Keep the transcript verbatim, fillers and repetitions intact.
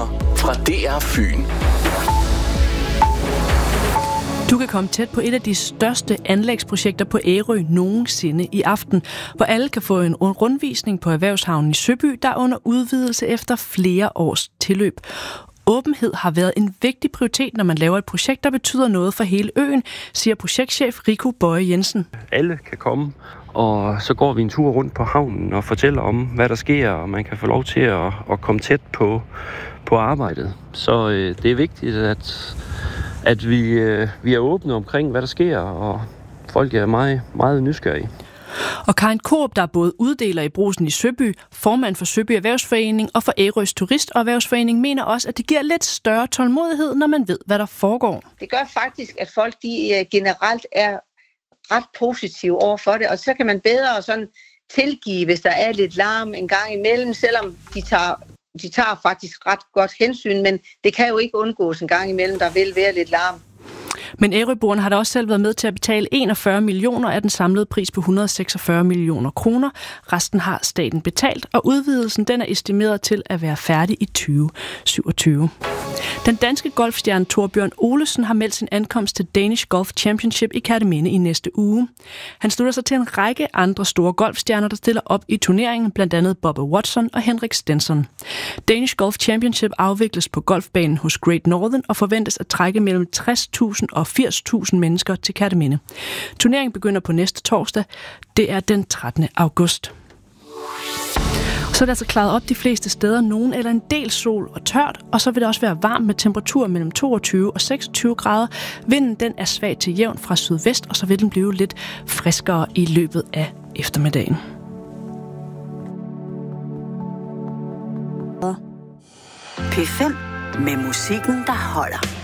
Nyheder fra D R Fyn. Du kan komme tæt på et af de største anlægsprojekter på Ærø nogensinde i aften, hvor alle kan få en rundvisning på Erhvervshavnen i Søby, der er under udvidelse efter flere års tilløb. Åbenhed har været en vigtig prioritet, når man laver et projekt, der betyder noget for hele øen, siger projektchef Rico Bøje Jensen. Alle kan komme, og så går vi en tur rundt på havnen og fortæller om, hvad der sker, og man kan få lov til at, at komme tæt på, på arbejdet. Så øh, det er vigtigt, at, at vi, øh, vi er åbne omkring, hvad der sker, og folk er meget, meget nysgerrige. Og Karin Koop, der er både uddeler i Brugsen i Søby, formand for Søby Erhvervsforening og for Ærøs Turist- og Erhvervsforening, mener også, at det giver lidt større tålmodighed, når man ved, hvad der foregår. Det gør faktisk, at folk de generelt er ret positive over for det, og så kan man bedre sådan tilgive, hvis der er lidt larm en gang imellem, selvom de tager, de tager faktisk ret godt hensyn, men det kan jo ikke undgås en gang imellem, der vil være lidt larm. Men Ærøboerne har da også selv været med til at betale enogfyrre millioner af den samlede pris på et hundrede og seksogfyrre millioner kroner. Resten har staten betalt, og udvidelsen den er estimeret til at være færdig i tyve syvogtyve. Den danske golfstjerne Torbjørn Olesen har meldt sin ankomst til Danish Golf Championship i Kerteminde i næste uge. Han slutter sig til en række andre store golfstjerner, der stiller op i turneringen, blandt andet Bubba Watson og Henrik Stenson. Danish Golf Championship afvikles på golfbanen hos Great Northern og forventes at trække mellem tres tusind og firs tusind mennesker til Kerteminde. Turneringen begynder på næste torsdag. Det er den trettende august. Så er det altså klaret op de fleste steder, nogen eller en del sol og tørt, og så vil det også være varmt med temperatur mellem toogtyve og seksogtyve grader. Vinden den er svag til jævn fra sydvest, og så vil den blive lidt friskere i løbet af eftermiddagen. P fem med musikken, der holder.